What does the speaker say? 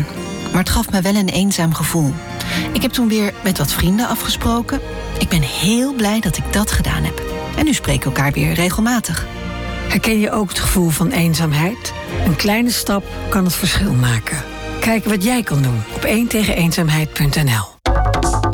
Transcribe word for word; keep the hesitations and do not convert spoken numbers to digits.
aan. Maar het gaf me wel een eenzaam gevoel. Ik heb toen weer met wat vrienden afgesproken. Ik ben heel blij dat ik dat gedaan heb. En nu spreken we elkaar weer regelmatig. Herken je ook het gevoel van eenzaamheid? Een kleine stap kan het verschil maken. Kijk wat jij kan doen op één tegen eenzaamheid punt n l.